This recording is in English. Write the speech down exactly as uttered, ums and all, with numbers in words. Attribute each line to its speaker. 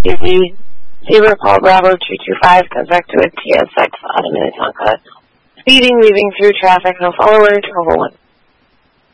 Speaker 1: Busy. Zebra Paul Bravo two two five, contact with T S X, Auto Minnetonka. Speeding, leaving through traffic, no followers, over one.